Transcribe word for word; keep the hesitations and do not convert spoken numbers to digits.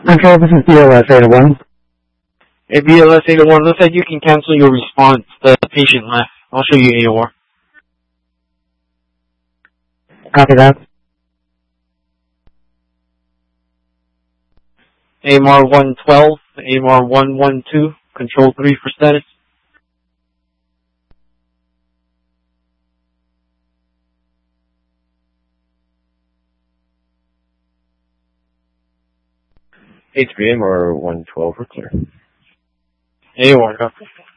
Okay, this is B L S eight oh one. Hey, B L S eight oh one, looks like you can cancel your response. The patient left. I'll show you A O R. Copy that. A M R one twelve, A M R one twelve, control three for status. H B M or one twelve, we're clear. A O R, copy.